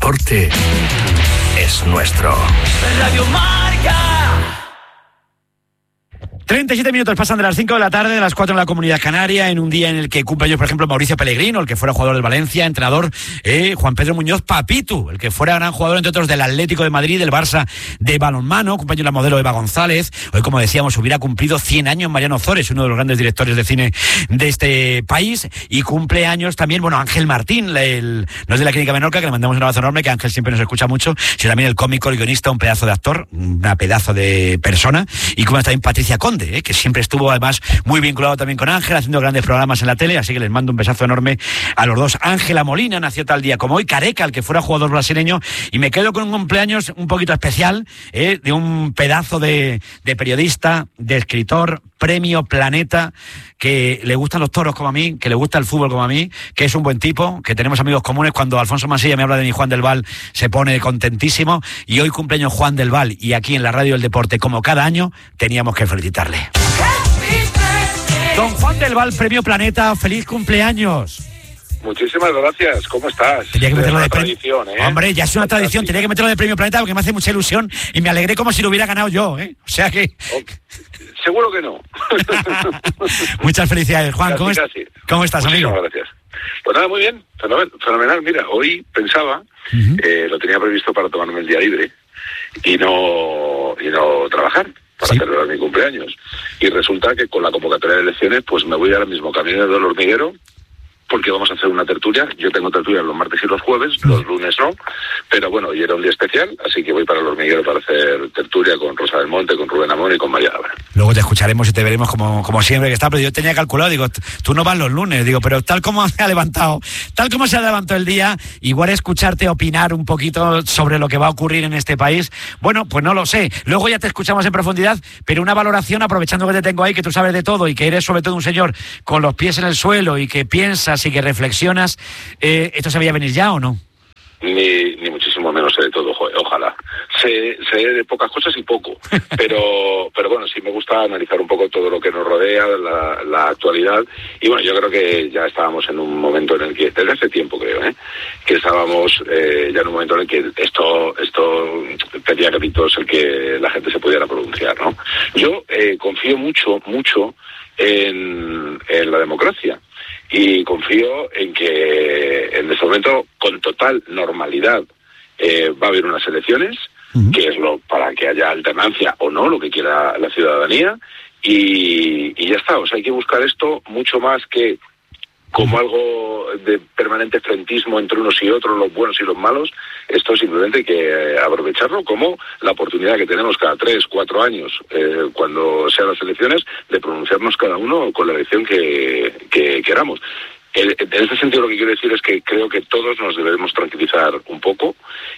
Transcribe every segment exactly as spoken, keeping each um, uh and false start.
deporte es nuestro. Radio Marca. treinta y siete minutos pasan de las cinco de la tarde, de las cuatro en la Comunidad Canaria, en un día en el que cumple años, por ejemplo, Mauricio Pellegrino, el que fuera jugador del Valencia, entrenador, eh, Juan Pedro Muñoz Papitu, el que fuera gran jugador, entre otros, del Atlético de Madrid, del Barça de balonmano, compañero de la modelo Eva González. Hoy, como decíamos, hubiera cumplido cien años Mariano Ozores, uno de los grandes directores de cine de este país, y cumple años también, bueno, Ángel Martín, el, no es de la Clínica Menorca, que le mandamos un abrazo enorme, que Ángel siempre nos escucha mucho, sino también el cómico, el guionista, un pedazo de actor, una pedazo de persona, y como también Patricia Conde, eh, que siempre estuvo además muy vinculado también con Ángel, haciendo grandes programas en la tele, así que les mando un besazo enorme a los dos. Ángela Molina nació tal día como hoy, Careca, el que fuera jugador brasileño, y me quedo con un cumpleaños un poquito especial, eh, de un pedazo de, de periodista, de escritor, premio Planeta, que le gustan los toros como a mí, que le gusta el fútbol como a mí, que es un buen tipo, que tenemos amigos comunes. Cuando Alfonso Mansilla me habla de mi Juan del Val, se pone contentísimo, y hoy cumpleaños Juan del Val, y aquí en la Radio del Deporte, como cada año, teníamos que felicitarle. Don Juan del Val, premio Planeta, feliz cumpleaños. Muchísimas gracias, ¿cómo estás? Tenía que meterlo de tradición, premio. ¿eh? Hombre, ya es una tradición, tenía que meterlo de premio Planeta porque me hace mucha ilusión y me alegré como si lo hubiera ganado yo, ¿eh? O sea que... Okay. Seguro que no. Muchas felicidades, Juan. Casi, ¿Cómo, es... casi. ¿Cómo estás, Muchísimas amigo? Gracias. Pues nada, muy bien, fenomenal. Mira, hoy pensaba, uh-huh. eh, lo tenía previsto para tomarme el día libre y no, y no trabajar, para ¿Sí? celebrar mi cumpleaños. Y resulta que con la convocatoria de elecciones, pues me voy ahora mismo camino del hormiguero, porque vamos a hacer una tertulia. Yo tengo tertulia los martes y los jueves, los lunes no, pero bueno, hoy era un día especial, así que voy para el hormiguero para hacer tertulia con Rosa del Monte, con Rubén Amón y con María Labra. Luego te escucharemos y te veremos como, como siempre que está, pero yo tenía calculado, digo, tú no vas los lunes, digo, pero tal como se ha levantado, tal como se ha levantado el día, igual escucharte opinar un poquito sobre lo que va a ocurrir en este país, bueno, pues no lo sé. Luego ya te escuchamos en profundidad, pero una valoración, aprovechando que te tengo ahí, que tú sabes de todo y que eres sobre todo un señor con los pies en el suelo y que piensas y que reflexionas, eh, ¿esto se veía venir ya o no? Ni, ni muchísimo menos sé de todo, ojalá. Sé, sé de pocas cosas y poco, pero pero bueno, sí me gusta analizar un poco todo lo que nos rodea, la, la actualidad, y bueno, yo creo que ya estábamos en un momento en el que, desde hace tiempo creo, ¿eh? que estábamos eh, ya en un momento en el que esto esto tenía capítulos en que la gente se pudiera pronunciar, ¿no? Yo eh, confío mucho, mucho en, en la democracia. Y confío en que en este momento, con total normalidad, eh, va a haber unas elecciones, uh-huh. que es lo para que haya alternancia o no, lo que quiera la ciudadanía, y, y ya está. O sea, hay que buscar esto mucho más que como algo de permanente frentismo entre unos y otros, los buenos y los malos. Esto simplemente hay que aprovecharlo como la oportunidad que tenemos cada tres, cuatro años, eh, cuando sean las elecciones, de pronunciarnos cada uno con la elección que, que queramos. En este sentido, lo que quiero decir es que creo que todos nos debemos tranquilizar un poco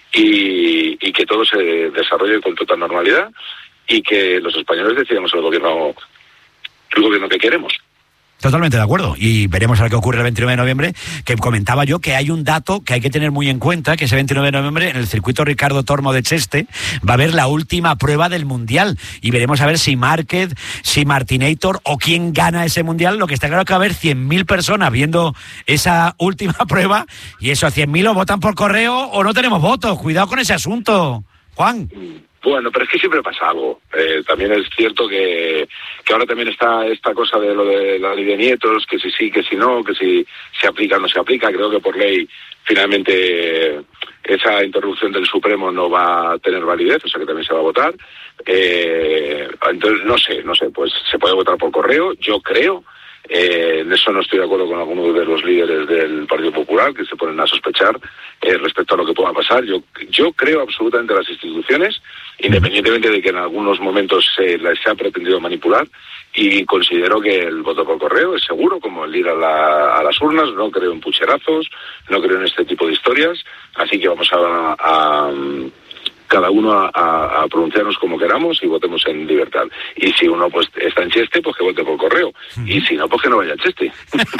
y, y que todo se desarrolle con total normalidad y que los españoles decidamos el gobierno, el gobierno que queremos. Totalmente de acuerdo, y veremos a ver qué ocurre el veintinueve de noviembre, que comentaba yo que hay un dato que hay que tener muy en cuenta, que ese veintinueve de noviembre en el circuito Ricardo Tormo de Cheste va a haber la última prueba del Mundial, y veremos a ver si Márquez, si Martinator o quién gana ese Mundial. Lo que está claro es que va a haber cien mil personas viendo esa última prueba, y eso, a cien mil o votan por correo o no tenemos votos. Cuidado con ese asunto, Juan. Bueno, pero es que siempre pasa algo. Eh, también es cierto que, que ahora también está esta cosa de lo de la ley de nietos, que si sí, que si no, que si se aplica o no se aplica. Creo que por ley finalmente esa interrupción del Supremo no va a tener validez, o sea que también se va a votar. Eh, entonces, no sé, no sé, pues se puede votar por correo, yo creo. Eh, en eso no estoy de acuerdo con algunos de los líderes del Partido Popular que se ponen a sospechar eh, respecto a lo que pueda pasar. Yo yo creo absolutamente en las instituciones, independientemente de que en algunos momentos se las se ha pretendido manipular, y considero que el voto por correo es seguro, como el ir a, la, a las urnas. No creo en pucherazos, no creo en este tipo de historias, así que vamos a... a cada uno a, a, a pronunciarnos como queramos y votemos en libertad. Y si uno pues está en Cheste, pues que vote por correo. Uh-huh. Y si no, pues que no vaya a Cheste.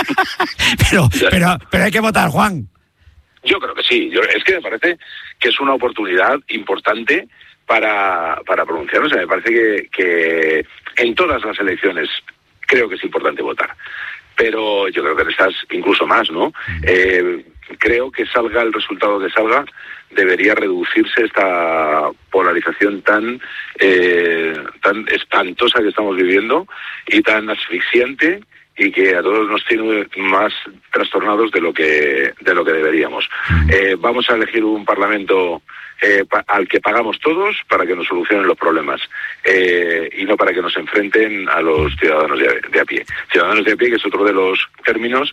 pero, pero, pero hay que votar, Juan. Yo creo que sí. Yo, es que me parece que es una oportunidad importante para, para pronunciarnos. Me parece que, que en todas las elecciones creo que es importante votar. Pero yo creo que en estas incluso más, ¿no? Uh-huh. Eh, creo que salga el resultado que salga, debería reducirse esta polarización tan eh, tan espantosa que estamos viviendo y tan asfixiante, y que a todos nos tiene más trastornados de lo que de lo que deberíamos. Eh, vamos a elegir un Parlamento eh, pa, al que pagamos todos para que nos solucionen los problemas, eh, y no para que nos enfrenten a los ciudadanos de, de a pie. Ciudadanos de a pie, que es otro de los términos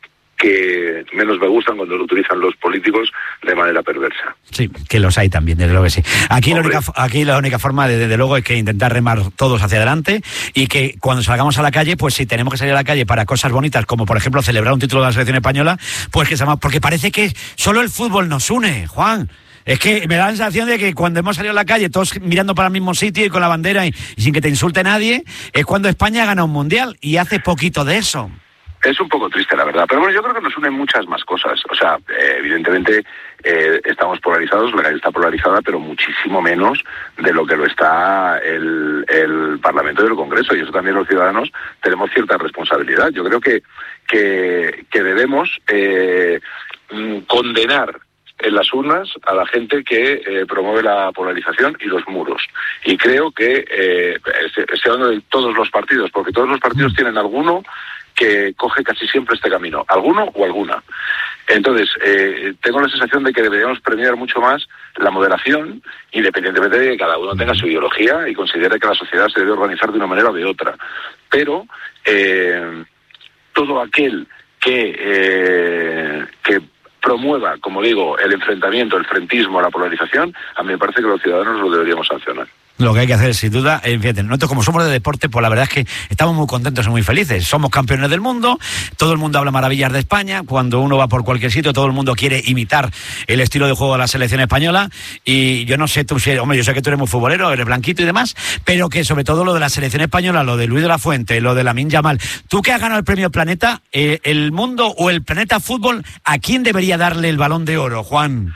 que menos me gustan cuando lo utilizan los políticos de manera perversa. Sí, que los hay también, desde luego que sí. Aquí la única, aquí la única forma, de, desde luego, es que intentar remar todos hacia adelante, y que cuando salgamos a la calle, pues si tenemos que salir a la calle para cosas bonitas, como por ejemplo celebrar un título de la selección española, pues que seamos, porque parece que solo el fútbol nos une, Juan. Es que me da la sensación de que cuando hemos salido a la calle, todos mirando para el mismo sitio y con la bandera y, y sin que te insulte nadie, es cuando España gana un mundial, y hace poquito de eso. Es un poco triste, la verdad, pero bueno, yo creo que nos unen muchas más cosas. O sea, eh, evidentemente eh, estamos polarizados, la calle está polarizada, pero muchísimo menos de lo que lo está el, el Parlamento y el Congreso, y eso también los ciudadanos tenemos cierta responsabilidad. Yo creo que, que, que debemos eh, condenar en las urnas a la gente que eh, promueve la polarización y los muros. Y creo que, eh, estoy hablando de todos los partidos, porque todos los partidos tienen alguno que coge casi siempre este camino, alguno o alguna. Entonces, eh, tengo la sensación de que deberíamos premiar mucho más la moderación, independientemente de que cada uno tenga su ideología y considere que la sociedad se debe organizar de una manera o de otra. Pero eh, todo aquel que, eh, que promueva, como digo, el enfrentamiento, el frentismo, la polarización, a mí me parece que los ciudadanos lo deberíamos sancionar. Lo que hay que hacer, sin duda, eh, fíjate, nosotros como somos de deporte, pues la verdad es que estamos muy contentos y muy felices. Somos campeones del mundo, todo el mundo habla maravillas de España, cuando uno va por cualquier sitio, todo el mundo quiere imitar el estilo de juego de la selección española, y yo no sé, tú, hombre, yo sé que tú eres muy futbolero, eres blanquito y demás, pero que sobre todo lo de la selección española, lo de Luis de la Fuente, lo de Lamine Yamal, tú que has ganado el premio Planeta, eh, el mundo o el Planeta Fútbol, ¿a quién debería darle el Balón de Oro, Juan?